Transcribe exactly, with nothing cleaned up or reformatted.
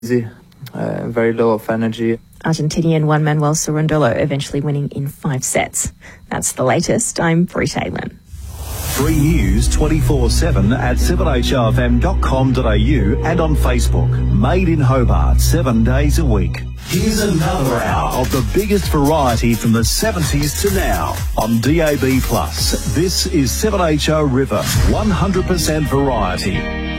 easy, uh, very low of energy. Argentinian Juan Manuel Cerundolo eventually winning in five sets. That's the latest. I'm Brit Aylan. Free News twenty-four seven at seven h r f m dot com dot a u and on Facebook. Made in Hobart, seven days a week. Here's another hour of the biggest variety from the seventies to now on D A B plus. This is seven H O River, one hundred percent variety.